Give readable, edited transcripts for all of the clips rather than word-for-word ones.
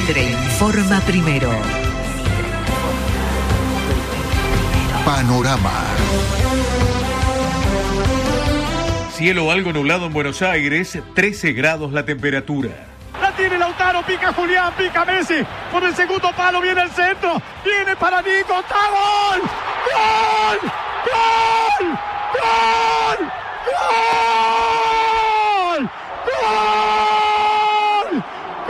Mitre informa primero. Panorama. Cielo algo nublado en Buenos Aires, 13 grados la temperatura. La tiene Lautaro, pica Julián, pica Messi. Por el segundo palo viene el centro. Viene para Nico, ¡está gol! ¡Gol! ¡Gol! ¡Gol! ¡Gol! ¡Gol!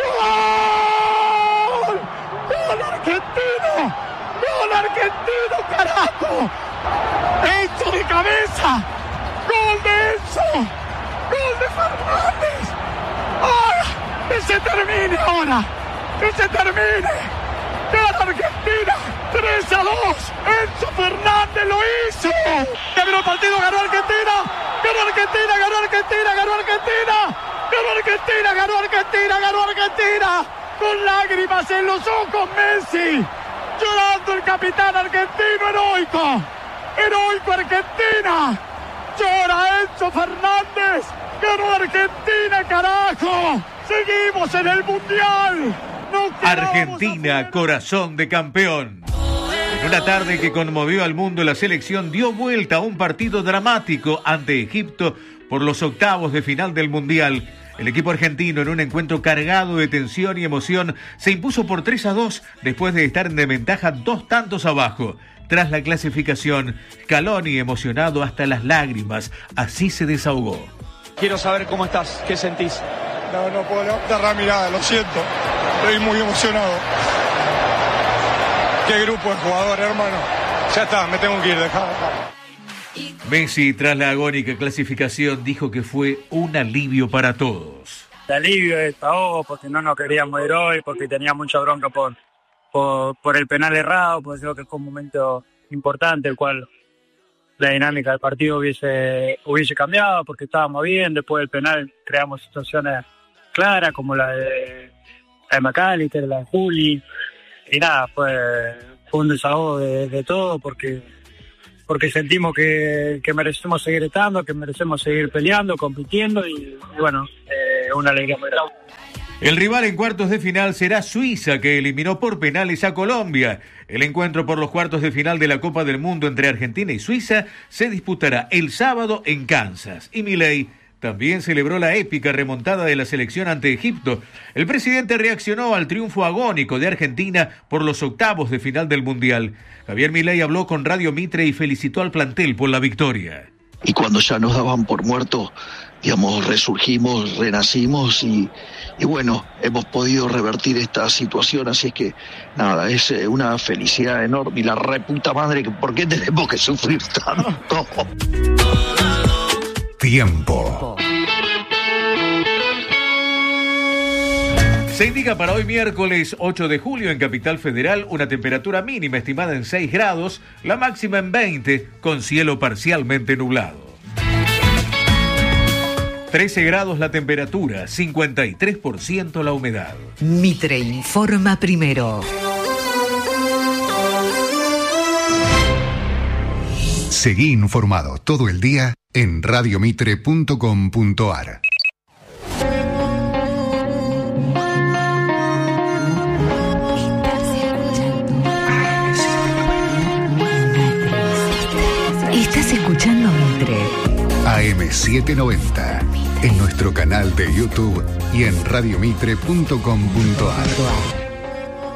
¡Gol! ¡Gol argentino! ¡Gol argentino, carajo! ¡Enzo de cabeza! ¡Gol de Enzo! ¡Gol de Fernández! ¡Ahora! ¡Que se termine ahora! ¡Que se termine! ¡Gana Argentina! 3-2. Enzo Fernández lo hizo. Terminó el partido, ganó Argentina. Ganó Argentina, ganó Argentina, ganó Argentina. Ganó Argentina, ganó Argentina, ganó Argentina. Con lágrimas en los ojos, Messi. Llorando el capitán argentino, heroico. Heroico Argentina. Llora Enzo Fernández. Ganó Argentina, carajo. Seguimos en el Mundial. Argentina, corazón de campeón. En una tarde que conmovió al mundo, la selección dio vuelta a un partido dramático ante Egipto por los octavos de final del Mundial. El equipo argentino, en un encuentro cargado de tensión y emoción, se impuso por 3-2 después de estar en desventaja 2 tantos abajo. Tras la clasificación, Scaloni, emocionado hasta las lágrimas, así se desahogó. Quiero saber cómo estás, qué sentís. No puedo levantar la mirada, lo siento. Estoy muy emocionado. Qué grupo de jugadores, hermano. Ya está, me tengo que ir, dejá. Messi, tras la agónica clasificación, dijo que fue un alivio para todos. El alivio es desahogo porque no nos queríamos ir hoy, porque tenía mucha bronca por el penal errado, pues creo que fue un momento importante, el cual la dinámica del partido hubiese cambiado, porque estábamos bien. Después del penal creamos situaciones claras, como la de McAllister, la de Juli, y nada, fue un desahogo de todo, porque sentimos que merecemos seguir estando, que merecemos seguir peleando, compitiendo, y bueno, una alegría muy grande. El rival en cuartos de final será Suiza, que eliminó por penales a Colombia. El encuentro por los cuartos de final de la Copa del Mundo entre Argentina y Suiza se disputará el sábado en Kansas. Y Milei también celebró la épica remontada de la selección ante Egipto. El presidente reaccionó al triunfo agónico de Argentina por los octavos de final del Mundial. Javier Milei habló con Radio Mitre y felicitó al plantel por la victoria. Y cuando ya nos daban por muertos, digamos, resurgimos, renacimos y bueno, hemos podido revertir esta situación, así es que nada, es una felicidad enorme y la reputa madre, ¿por qué tenemos que sufrir tanto? Tiempo. Se indica para hoy miércoles 8 de julio en Capital Federal una temperatura mínima estimada en 6 grados, la máxima en 20, con cielo parcialmente nublado. 13 grados la temperatura, 53% la humedad. Mitre informa primero. Seguí informado todo el día en radiomitre.com.ar. Estás escuchando Mitre. AM790, en nuestro canal de YouTube y en radiomitre.com.ar.